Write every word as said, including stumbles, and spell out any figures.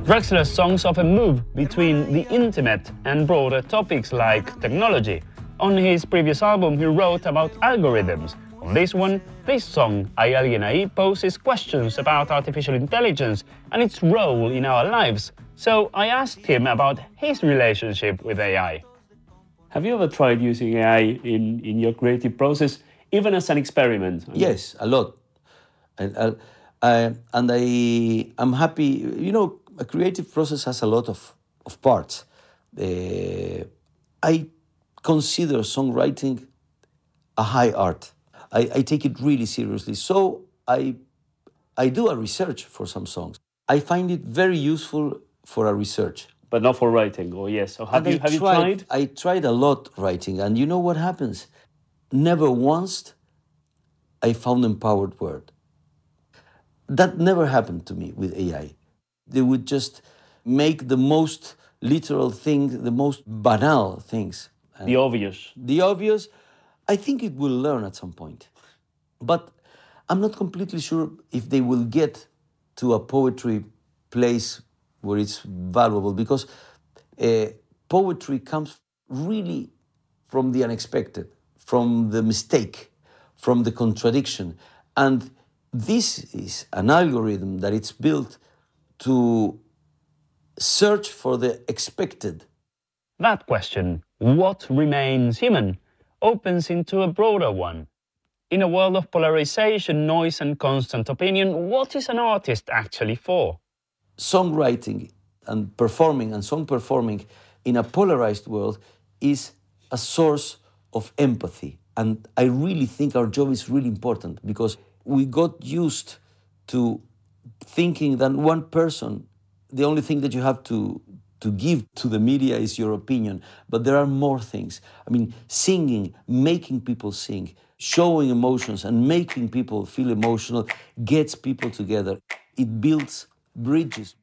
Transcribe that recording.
Drexler's songs often move between the intimate and broader topics like technology. On his previous album, he wrote about algorithms. On this one, this song, Hay Alguien Ahí, poses questions about artificial intelligence and its role in our lives. So I asked him about his relationship with A I. Have you ever tried using A I in, in your creative process, even as an experiment? Yes, a lot. And, uh, I, and I am happy, you know, a creative process has a lot of, of parts. Uh, I consider songwriting a high art. I, I take it really seriously. So I, I do a research for some songs. I find it very useful for a research. But not for writing, or yes? Or have, you, have tried, you tried? I tried a lot writing, and you know what happens? Never once I found empowered word. That never happened to me with A I. They would just make the most literal thing, the most banal things. The obvious. The obvious, I think it will learn at some point. But I'm not completely sure if they will get to a poetry place where it's valuable, because uh, poetry comes really from the unexpected, from the mistake, from the contradiction. And this is an algorithm that it's built to search for the expected. That question, what remains human, opens into a broader one. In a world of polarization, noise and constant opinion, what is an artist actually for? Songwriting and performing and song performing in a polarized world is a source of empathy. And I really think our job is really important, because we got used to thinking that one person, the only thing that you have to, to give to the media is your opinion. But there are more things. I mean, singing, making people sing, showing emotions and making people feel emotional gets people together. It builds bridges.